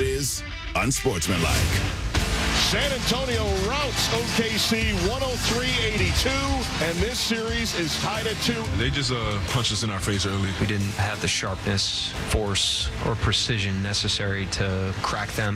is Unsportsmanlike. San Antonio routs OKC 103-82, and this series is tied at 2. They just punched us in our face early. We didn't have the sharpness, force, or precision necessary to crack them.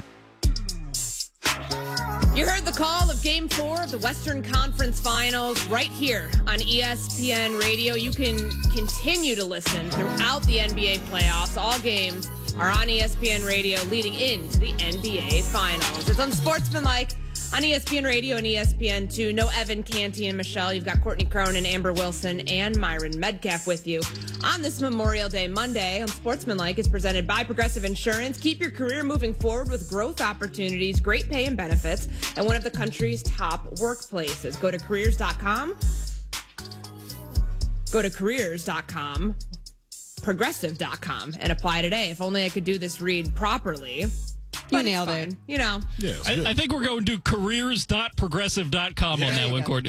You heard the call of Game 4 of the Western Conference Finals right here on ESPN Radio. You can continue to listen throughout the NBA playoffs. All games are on ESPN Radio leading into the NBA Finals. It's Unsportsmanlike on ESPN Radio and ESPN2. No Evan Canty and Michelle. You've got Courtney Cronin, Amber Wilson, and Myron Medcalf with you on this Memorial Day Monday. Unsportsmanlike is presented by Progressive Insurance. Keep your career moving forward with growth opportunities, great pay and benefits, and one of the country's top workplaces. Go to careers.com. Go to careers.com. Progressive.com and apply today. If only I could do this read properly. You nailed it. You know. Yeah, I think we're going to careers.progressive.com on that one, Courtney.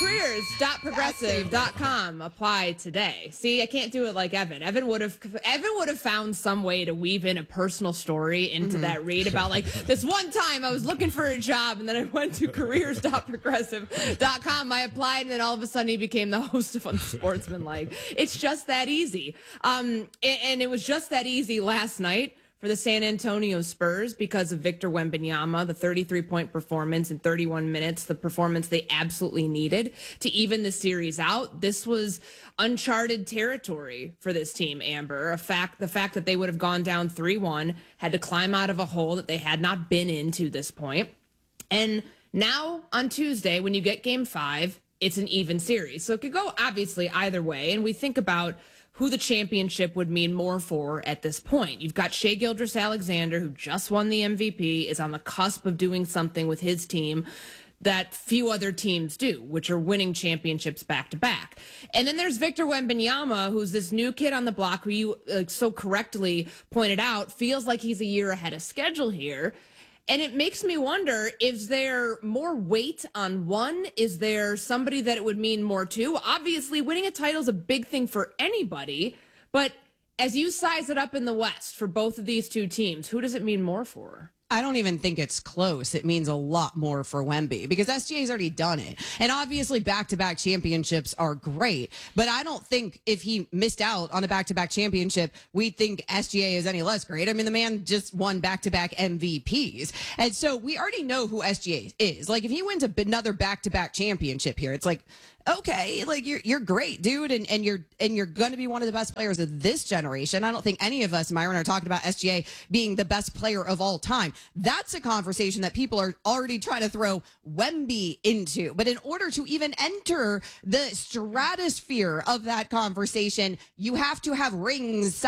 Careers.progressive.com. Apply today. See, I can't do it like Evan. Evan would have found some way to weave in a personal story into that read about like this one time I was looking for a job and then I went to careers.progressive.com. I applied and then all of a sudden he became the host of Unsportsmanlike. It's just that easy. And it was just that easy last night for the San Antonio Spurs because of Victor Wembanyama, the 33-point performance in 31 minutes, the performance they absolutely needed to even the series out. This was uncharted territory for this team, Amber. The fact that they would have gone down 3-1, had to climb out of a hole that they had not been in to this point. And now on Tuesday, when you get Game 5, it's an even series. So it could go obviously either way. And we think about who the championship would mean more for at this point. You've got Shai Gilgeous-Alexander, who just won the MVP, is on the cusp of doing something with his team that few other teams do, which are winning championships back-to-back. And then there's Victor Wembanyama, who's this new kid on the block who you so correctly pointed out, feels like he's a year ahead of schedule here. And it makes me wonder, is there more weight on one? Is there somebody that it would mean more to? Obviously, winning a title is a big thing for anybody. But as you size it up in the West for both of these two teams, who does it mean more for? I don't even think it's close. It means a lot more for Wemby because SGA's already done it. And obviously back-to-back championships are great, but I don't think if he missed out on a back-to-back championship, we think SGA is any less great. I mean, the man just won back-to-back MVPs. And so we already know who SGA is. Like if he wins another back-to-back championship here, it's like, okay, like you're great, dude, and you're going to be one of the best players of this generation. I don't think any of us, Myron, are talking about SGA being the best player of all time. That's a conversation that people are already trying to throw Wemby into. But in order to even enter the stratosphere of that conversation, you have to have rings,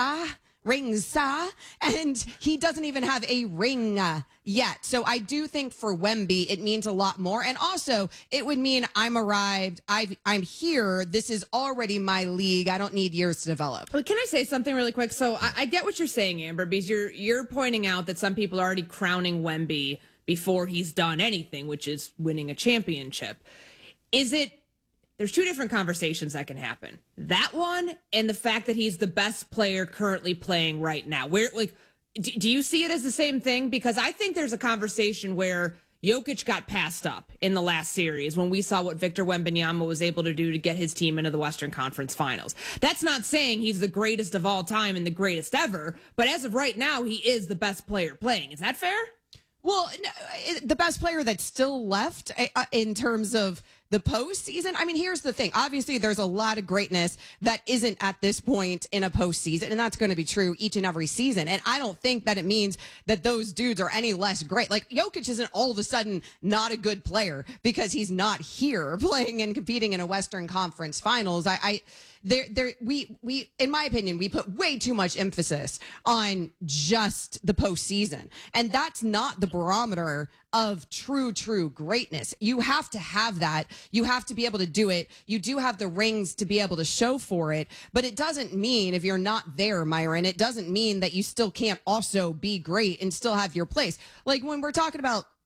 and he doesn't even have a ring yet. So I do think for Wemby, it means a lot more. And also, it would mean I'm arrived, I'm here, this is already my league, I don't need years to develop. But can I say something really quick? So I get what you're saying, Amber, because you're pointing out that some people are already crowning Wemby before he's done anything, which is winning a championship. There's two different conversations that can happen. That one and the fact that he's the best player currently playing right now. Do you see it as the same thing? Because I think there's a conversation where Jokic got passed up in the last series when we saw what Victor Wembanyama was able to do to get his team into the Western Conference Finals. That's not saying he's the greatest of all time and the greatest ever, but as of right now, he is the best player playing. Is that fair? Well, the best player that's still left in terms of the postseason. I mean, here's the thing. Obviously, there's a lot of greatness that isn't at this point in a postseason, and that's going to be true each and every season. And I don't think that it means that those dudes are any less great. Like, Jokic isn't all of a sudden not a good player because he's not here playing and competing in a Western Conference Finals. We, in my opinion, we put way too much emphasis on just the postseason. And that's not the barometer of true greatness. You have to have that. You have to be able to do it. You do have the rings to be able to show for it. But it doesn't mean if you're not there, Myron, it doesn't mean that you still can't also be great and still have your place. Like when we're talking about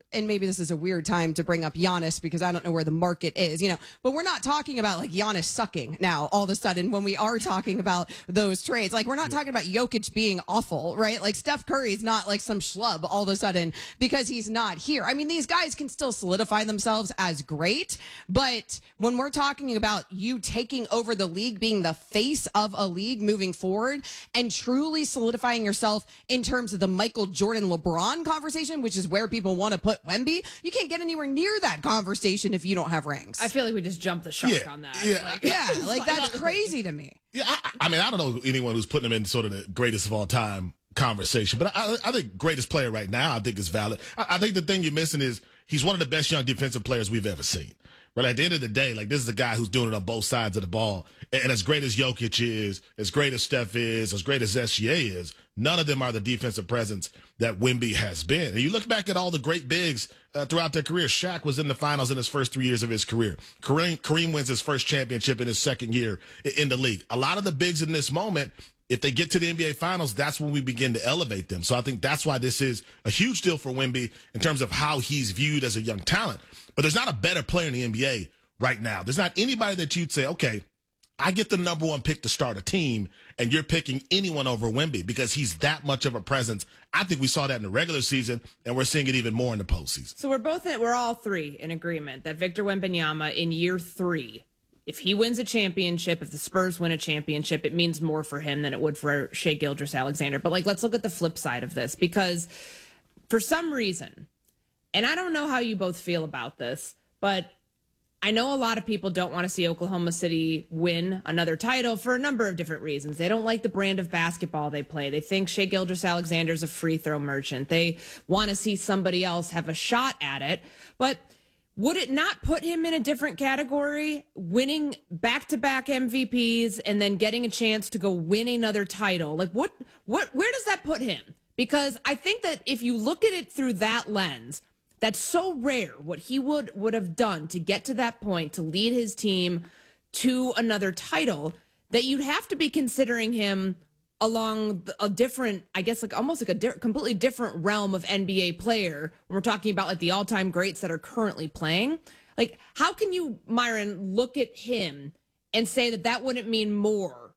and maybe this is a weird time to bring up Giannis because I don't know where the market is, but we're not talking about like Giannis sucking now all of a sudden when we are talking about those trades. Like we're not talking about Jokic being awful, right? Like Steph Curry's not like some schlub all of a sudden because he's not here. I mean, these guys can still solidify themselves as great, but when we're talking about you taking over the league, being the face of a league moving forward and truly solidifying yourself in terms of the Michael Jordan LeBron conversation, which is where people want to put Wemby, you can't get anywhere near that conversation if you don't have rings. I feel like we just jumped the shark on that. Like that's crazy to me. Yeah, I mean, I don't know anyone who's putting him in sort of the greatest of all time conversation, but I think greatest player right now, I think is valid. I think the thing you're missing is he's one of the best young defensive players we've ever seen. But at the end of the day, like this is a guy who's doing it on both sides of the ball. And as great as Jokic is, as great as Steph is, as great as SGA is, none of them are the defensive presence that Wemby has been. And you look back at all the great bigs throughout their career. Shaq was in the finals in his first 3 years of his career. Kareem wins his first championship in his second year in the league. A lot of the bigs in this moment, if they get to the NBA Finals, that's when we begin to elevate them. So I think that's why this is a huge deal for Wemby in terms of how he's viewed as a young talent. But there's not a better player in the NBA right now. There's not anybody that you'd say, okay, I get the number one pick to start a team, and you're picking anyone over Wemby because he's that much of a presence. I think we saw that in the regular season, and we're seeing it even more in the postseason. So we're all three in agreement that Victor Wembanyama in year 3, if he wins a championship, if the Spurs win a championship, it means more for him than it would for Shai Gilgeous-Alexander. But let's look at the flip side of this, because for some reason, and I don't know how you both feel about this, but I know a lot of people don't want to see Oklahoma City win another title for a number of different reasons. They don't like the brand of basketball they play. They think Shai Gilgeous-Alexander is a free throw merchant. They want to see somebody else have a shot at it. But would it not put him in a different category, winning back-to-back MVPs and then getting a chance to go win another title? Like where does that put him? Because I think that if you look at it through that lens, that's so rare what he would have done to get to that point, to lead his team to another title, that you'd have to be considering him along a different, I guess, like almost like a completely different realm of NBA player when we're talking about like the all-time greats that are currently playing. Like, how can you, Myron, look at him and say that wouldn't mean more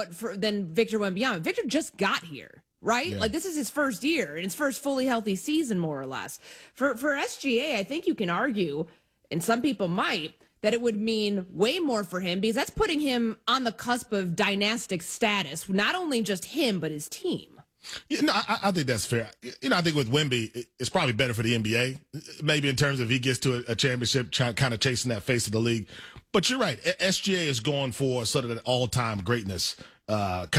than Victor Wembanyama? Victor just got here. Right? Yeah. Like this is his first year and his first fully healthy season, more or less. For SGA, I think you can argue, and some people might, that it would mean way more for him because that's putting him on the cusp of dynastic status, not only just him, but his team. Yeah, no, I think that's fair. I think with Wemby, it's probably better for the NBA, maybe in terms of he gets to a championship, kind of chasing that face of the league. But you're right. SGA is going for sort of an all-time greatness